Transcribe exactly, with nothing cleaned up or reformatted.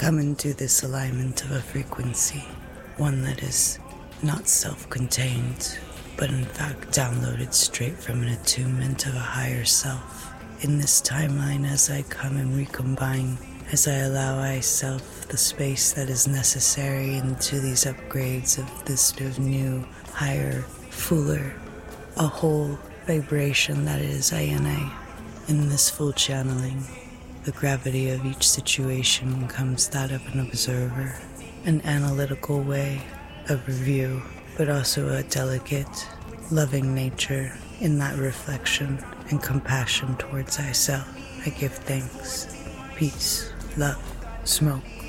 come into this alignment of a frequency, one that is not self-contained, but in fact downloaded straight from an attunement of a higher self. In this timeline, as I come and recombine, as I allow myself the space that is necessary into these upgrades of this sort of new, higher, fuller, a whole vibration that is I N A. In this full channeling, the gravity of each situation becomes that of an observer, an analytical way of review, but also a delicate, loving nature in that reflection and compassion towards thyself. I give thanks, peace, love, smoke.